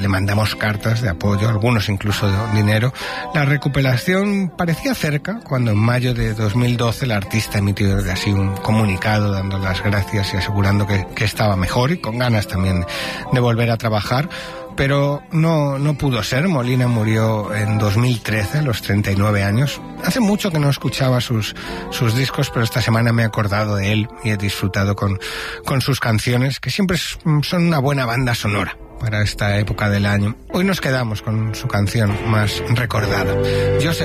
le mandamos cartas de apoyo, algunos incluso dinero. La recuperación parecía cerca cuando en mayo de 2012 el artista emitió así un comunicado dando las gracias y asegurando que estaba mejor y con ganas también de volver a trabajar. Pero no pudo ser. Molina murió en 2013, a los 39 años. Hace mucho que no escuchaba sus discos, pero esta semana me he acordado de él y he disfrutado con sus canciones, que siempre son una buena banda sonora para esta época del año. Hoy nos quedamos con su canción más recordada, Joseph